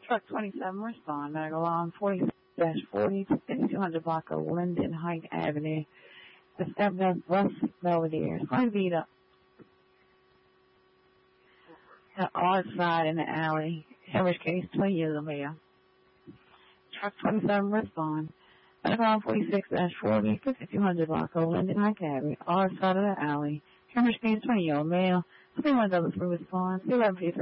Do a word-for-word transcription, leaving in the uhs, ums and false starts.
Truck twenty-seven, respond. I go on forty dash forty to fifty-two hundred block of Linden Heights Avenue. The step-down bus Belvedere is going to be the, the odd side in the alley, in which case twenty years of mail. Truck twenty-seven, respond. I go on forty-six dash forty, fifty-two hundred block of Linden Heights Avenue, odd side of the alley, in which case twenty years of mail. three one double three, respond. eleven